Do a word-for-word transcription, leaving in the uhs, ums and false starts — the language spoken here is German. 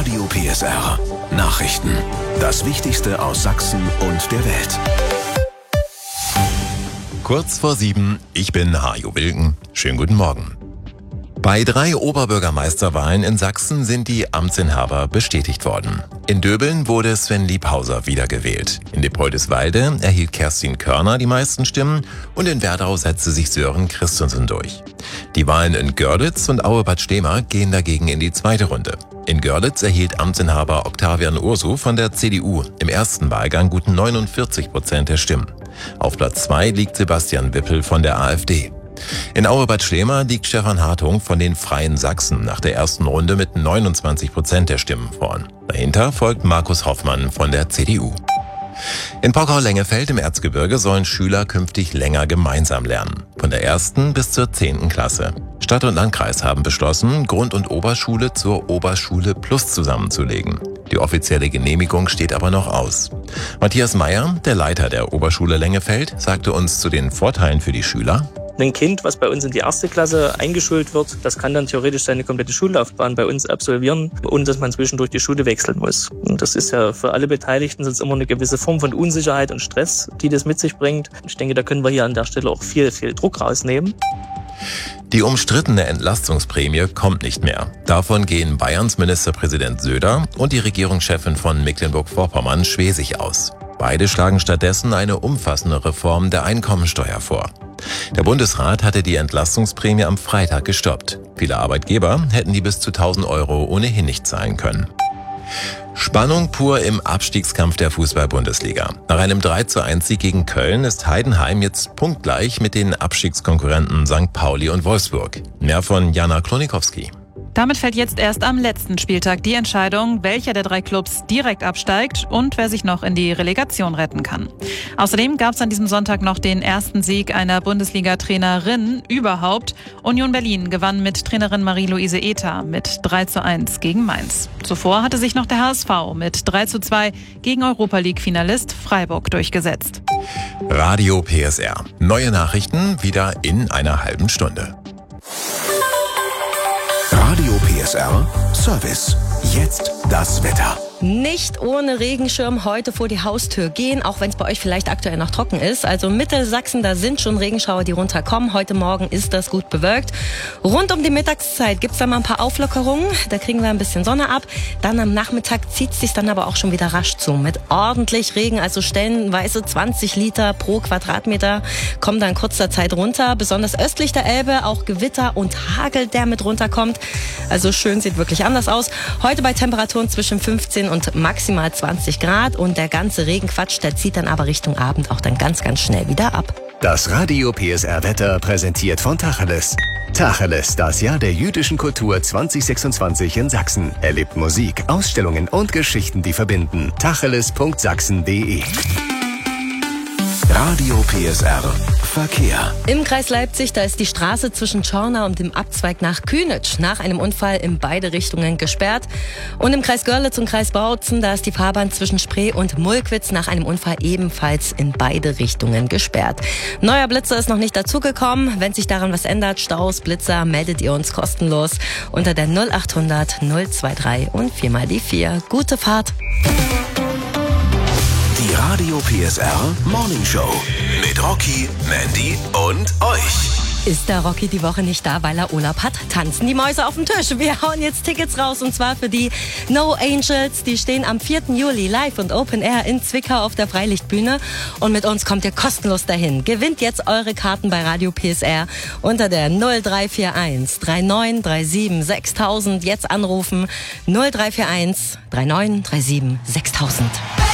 Radio P S R. Nachrichten. Das Wichtigste aus Sachsen und der Welt. Kurz vor sieben, ich bin Hajo Wilken. Schönen guten Morgen. Bei drei Oberbürgermeisterwahlen in Sachsen sind die Amtsinhaber bestätigt worden. In Döbeln wurde Sven Liebhauser wiedergewählt. In Dippoldiswalde erhielt Kerstin Körner die meisten Stimmen und in Werdau setzte sich Sören Christensen durch. Die Wahlen in Görlitz und Aue-Bad Stehma gehen dagegen in die zweite Runde. In Görlitz erhielt Amtsinhaber Octavian Ursu von der C D U im ersten Wahlgang gut neunundvierzig Prozent der Stimmen. Auf Platz zwei liegt Sebastian Wippel von der AfD. In Aue-Bad Stehma liegt Stefan Hartung von den Freien Sachsen nach der ersten Runde mit neunundzwanzig Prozent der Stimmen vorn. Dahinter folgt Markus Hoffmann von der C D U. In Pockau-Lengefeld im Erzgebirge sollen Schüler künftig länger gemeinsam lernen. Von der ersten bis zur zehnten Klasse. Stadt und Landkreis haben beschlossen, Grund- und Oberschule zur Oberschule Plus zusammenzulegen. Die offizielle Genehmigung steht aber noch aus. Matthias Meyer, der Leiter der Oberschule Lengefeld, sagte uns zu den Vorteilen für die Schüler: Ein Kind, was bei uns in die erste Klasse eingeschult wird, das kann dann theoretisch seine komplette Schullaufbahn bei uns absolvieren, ohne dass man zwischendurch die Schule wechseln muss. Und das ist ja für alle Beteiligten sonst immer eine gewisse Form von Unsicherheit und Stress, die das mit sich bringt. Ich denke, da können wir hier an der Stelle auch viel, viel Druck rausnehmen. Die umstrittene Entlastungsprämie kommt nicht mehr. Davon gehen Bayerns Ministerpräsident Söder und die Regierungschefin von Mecklenburg-Vorpommern Schwesig aus. Beide schlagen stattdessen eine umfassende Reform der Einkommensteuer vor. Der Bundesrat hatte die Entlastungsprämie am Freitag gestoppt. Viele Arbeitgeber hätten die bis zu tausend Euro ohnehin nicht zahlen können. Spannung pur im Abstiegskampf der Fußball-Bundesliga. Nach einem drei zu eins Sieg gegen Köln ist Heidenheim jetzt punktgleich mit den Abstiegskonkurrenten Sankt Pauli und Wolfsburg. Mehr von Jana Klonikowski. Damit fällt jetzt erst am letzten Spieltag die Entscheidung, welcher der drei Clubs direkt absteigt und wer sich noch in die Relegation retten kann. Außerdem gab es an diesem Sonntag noch den ersten Sieg einer Bundesliga-Trainerin überhaupt. Union Berlin gewann mit Trainerin Marie-Louise Ether mit drei zu eins gegen Mainz. Zuvor hatte sich noch der H S V mit drei zu zwei gegen Europa-League-Finalist Freiburg durchgesetzt. Radio P S R. Neue Nachrichten wieder in einer halben Stunde. Radio P S R Service. Jetzt das Wetter. Nicht ohne Regenschirm heute vor die Haustür gehen, auch wenn es bei euch vielleicht aktuell noch trocken ist. Also Mittelsachsen, da sind schon Regenschauer, die runterkommen. Heute Morgen ist das gut bewölkt. Rund um die Mittagszeit gibt's da mal ein paar Auflockerungen. Da kriegen wir ein bisschen Sonne ab. Dann am Nachmittag zieht es sich dann aber auch schon wieder rasch zu. Mit ordentlich Regen, also stellenweise zwanzig Liter pro Quadratmeter, kommen da in kurzer Zeit runter. Besonders östlich der Elbe auch Gewitter und Hagel, der mit runterkommt. Also schön, sieht wirklich anders aus. Heute bei Temperaturen zwischen fünfzehn und maximal zwanzig Grad und der ganze Regenquatsch, der zieht dann aber Richtung Abend auch dann ganz, ganz schnell wieder ab. Das Radio P S R Wetter präsentiert von Tacheles. Tacheles, das Jahr der jüdischen Kultur zwanzig sechsundzwanzig in Sachsen. Erlebt Musik, Ausstellungen und Geschichten, die verbinden. tacheles punkt sachsen punkt de. Radio P S R Verkehr. Im Kreis Leipzig, da ist die Straße zwischen Schorna und dem Abzweig nach Kühnitsch nach einem Unfall in beide Richtungen gesperrt. Und im Kreis Görlitz und Kreis Bautzen, da ist die Fahrbahn zwischen Spree und Mulkwitz nach einem Unfall ebenfalls in beide Richtungen gesperrt. Neuer Blitzer ist noch nicht dazugekommen. Wenn sich daran was ändert, Staus, Blitzer, meldet ihr uns kostenlos unter der null achthundert null drei drei und viermal die vier. Gute Fahrt! Die Radio P S R Morning Show mit Rocky, Mandy und euch. Ist der Rocky die Woche nicht da, weil er Urlaub hat? Tanzen die Mäuse auf dem Tisch. Wir hauen jetzt Tickets raus und zwar für die No Angels. Die stehen am vierten Juli live und Open Air in Zwickau auf der Freilichtbühne. Und mit uns kommt ihr kostenlos dahin. Gewinnt jetzt eure Karten bei Radio P S R unter der null drei vier eins drei neun drei sieben sechstausend. Jetzt anrufen null drei vier eins drei neun drei sieben sechstausend.